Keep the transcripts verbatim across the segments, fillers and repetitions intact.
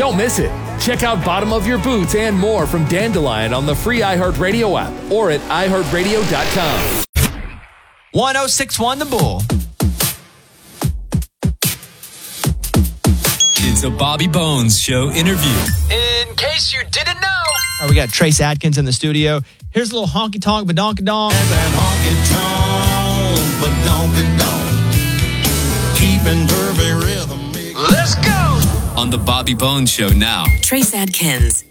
Don't miss it. Check out Bottom of Your Boots and more from Dandelion on the free iHeartRadio app or at i heart radio dot com. one oh six point one The Bull. It's a Bobby Bones Show interview. In case you didn't know. All right, we got Trace Adkins in the studio. Here's a little honky tonk, badonky donk. Honky tonk, badonky donk. Keeping perfect rhythm. Let's go. On the Bobby Bones Show now. Trace Adkins.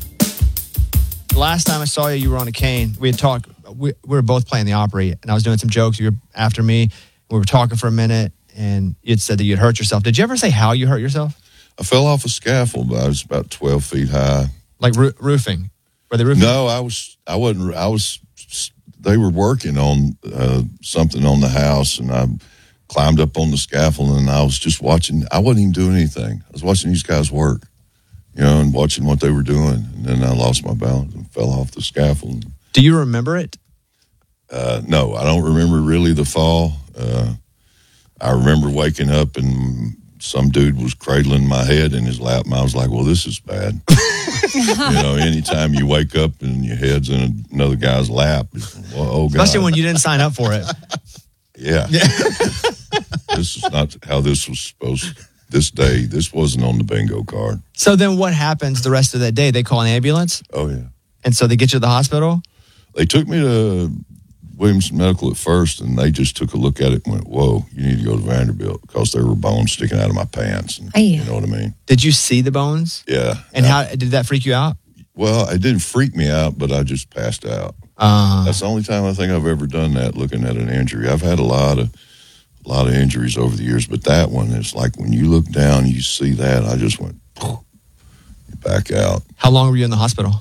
The last time I saw you, you were on a cane. We had talked. We, we were both playing the Opry, and I was doing some jokes. You were after me. We were talking for a minute, and you had said that you'd hurt yourself. Did you ever say how you hurt yourself? I fell off a scaffold. I was about twelve feet high. Like roo- roofing? Were they roofing? No, I was. I wasn't. I was. They were working on uh, something on the house, and I climbed up on the scaffold, and I was just watching. I wasn't even doing anything. I was watching these guys work, you know, and watching what they were doing. And then I lost my balance and fell off the scaffold. Do you remember it? Uh, no, I don't remember really the fall. Uh, I remember waking up and some dude was cradling my head in his lap, and I was like, well, this is bad. You know, anytime you wake up and your head's in another guy's lap, well, oh, God. Especially when you didn't sign up for it. Yeah. yeah. This is not how this was supposed to. This day, this wasn't on the bingo card. So then what happens the rest of that day? They call an ambulance? Oh, yeah. And so they get you to the hospital? They took me to Williamson Medical at first, and they just took a look at it and went, whoa, you need to go to Vanderbilt, because there were bones sticking out of my pants. And, Hey. You know what I mean? Did you see the bones? Yeah. And I, how did that freak you out? Well, it didn't freak me out, but I just passed out. Uh, That's the only time I think I've ever done that, looking at an injury. I've had a lot of a lot of injuries over the years, but that one, it's like when you look down, you see that, I just went back out. How long were you in the hospital?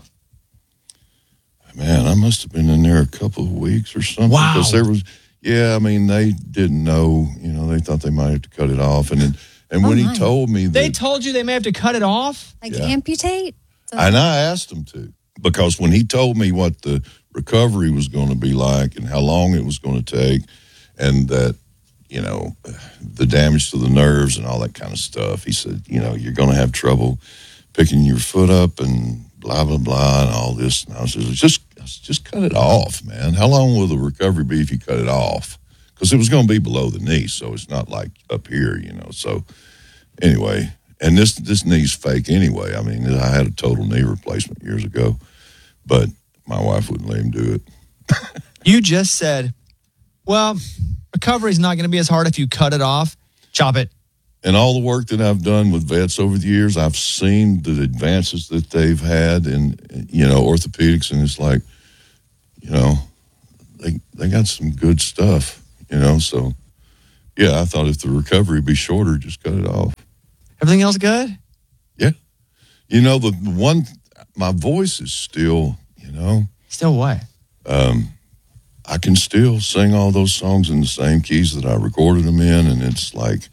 Man, I must have been in there a couple of weeks or something. Wow. Because there was, yeah, I mean, they didn't know, you know, they thought they might have to cut it off. And then, and when Oh, he my. told me that. They told you they may have to cut it off? Like Yeah. amputate? So- And I asked him to, because when he told me what the recovery was going to be like and how long it was going to take, and that, you know, the damage to the nerves and all that kind of stuff, he said, you know, you're going to have trouble picking your foot up and blah, blah, blah, and all this. And I was just, just, just cut it off, man. How long will the recovery be if you cut it off? Because it was going to be below the knee, so it's not like up here, you know. So anyway, and this this knee's fake anyway. I mean, I had a total knee replacement years ago, but my wife wouldn't let him do it. You just said, well, recovery's not going to be as hard if you cut it off. Chop it. And all the work that I've done with vets over the years, I've seen the advances that they've had in, you know, orthopedics, and it's like, you know, they they got some good stuff, you know. So, yeah, I thought if the recovery would be shorter, just cut it off. Everything else good? Yeah. You know, the one, my voice is still, you know. Still what? Um, I can still sing all those songs in the same keys that I recorded them in, and it's like,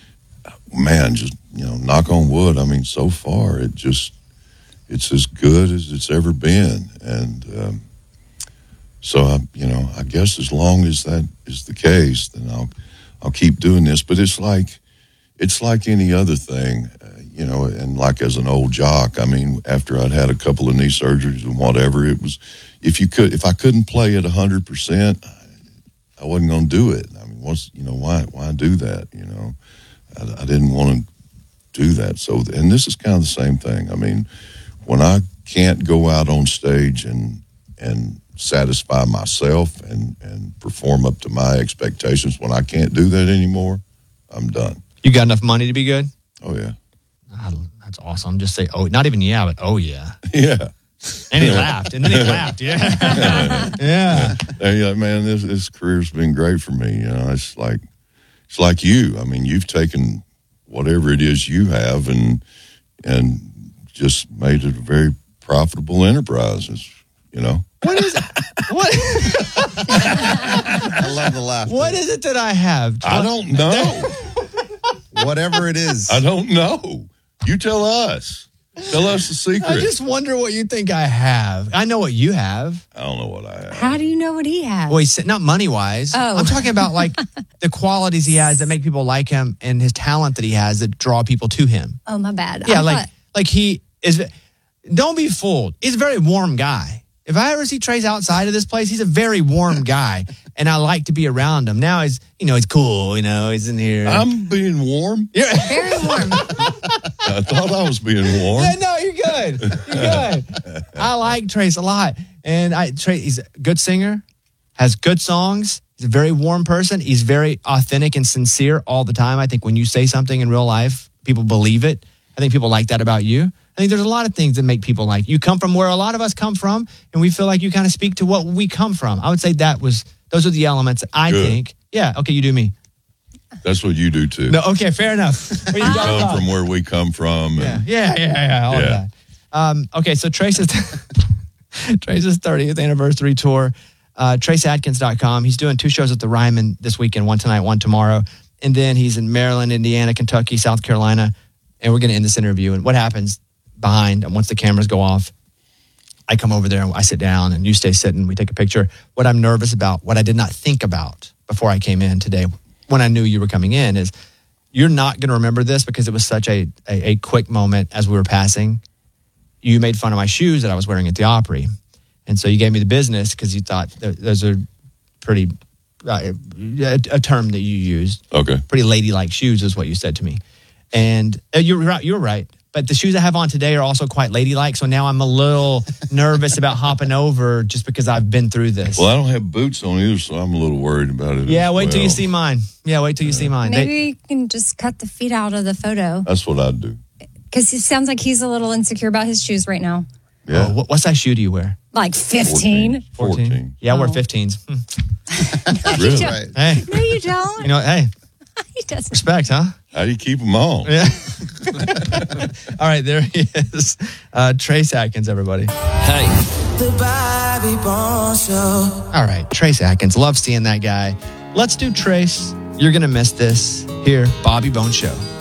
man, just, you know, knock on wood. I mean, so far, it just, it's as good as it's ever been. And um, so, I, you know, I guess as long as that is the case, then I'll, I'll keep doing this. But it's like, it's like any other thing, uh, you know, and like as an old jock, I mean, after I'd had a couple of knee surgeries and whatever, it was, if you could, if I couldn't play at a hundred percent, I wasn't going to do it. I mean, what's, you know, why, why do that? You know, I, I didn't want to do that. So, and this is kind of the same thing. I mean, when I can't go out on stage and, and satisfy myself and, and perform up to my expectations, when I can't do that anymore, I'm done. You got enough money to be good? Oh, yeah. Ah, that's awesome. Just say, oh, not even yeah, but oh, yeah. Yeah. And he laughed. And then he laughed. Yeah. Yeah. And, yeah, man, this, this career's been great for me. You know, it's like, it's like you. I mean, you've taken whatever it is you have and, and just made it a very profitable enterprise, it's, you know. What is it? What? I love the laugh. What is it that I have? I don't know. Whatever it is. I don't know. You tell us. Tell us the secret. I just wonder what you think I have. I know what you have. I don't know what I have. How do you know what he has? Well, he said not money wise. Oh. I'm talking about like the qualities he has that make people like him and his talent that he has that draw people to him. Oh, my bad. Yeah, I like thought- Like he is, don't be fooled. He's a very warm guy. If I ever see Trace outside of this place, he's a very warm guy, and I like to be around him. Now he's, you know, he's cool. You know, he's in here. I'm being warm. You're- Very warm. I thought I was being warm. Yeah, no, you're good. You're good. I like Trace a lot, and I Trace. He's a good singer, has good songs. He's a very warm person. He's very authentic and sincere all the time. I think when you say something in real life, people believe it. I think people like that about you. I think there's a lot of things that make people like you. Come from where a lot of us come from, and we feel like you kind of speak to what we come from. I would say that was those are the elements that I Good. think. Yeah, okay, you do me. That's what you do too. No, okay, fair enough. What are you We talking come about? from where we come from. Yeah, And yeah, yeah, yeah, all Yeah. of that. Um, okay, so Trace's Trace's thirtieth anniversary tour, uh, trace atkins dot com. He's doing two shows at the Ryman this weekend, one tonight, one tomorrow. And then he's in Maryland, Indiana, Kentucky, South Carolina. And we're going to end this interview. And what happens behind, and once the cameras go off, I come over there and I sit down and you stay sitting. We take a picture. What I'm nervous about, what I did not think about before I came in today, when I knew you were coming in, is you're not going to remember this because it was such a, a, a quick moment as we were passing. You made fun of my shoes that I was wearing at the Opry. And so you gave me the business because you thought th- those are pretty, uh, a, a term that you used. okay. Pretty ladylike shoes is what you said to me. And uh, you're right. You're right. But the shoes I have on today are also quite ladylike. So now I'm a little nervous about hopping over just because I've been through this. Well, I don't have boots on either, so I'm a little worried about it. yeah, as wait till you well. see mine. Yeah, wait till you see mine. Maybe They- you can just cut the feet out of the photo That's what I'd do. because it sounds like he's a little insecure about his shoes right now. Yeah. oh, what, what size shoe do you wear? Like fifteen. fourteen. Yeah, I wear Oh. fifteens. Hmm. Really? Right. Hey, No, you don't. you know, hey, he doesn't. respect, huh? How do you keep them on? Yeah. All right, there he is. Uh, Trace Atkins, everybody. Hey, The Bobby Bones Show. All right, Trace Atkins. Love seeing that guy. Let's do Trace. You're going to miss this. Here, Bobby Bone Show.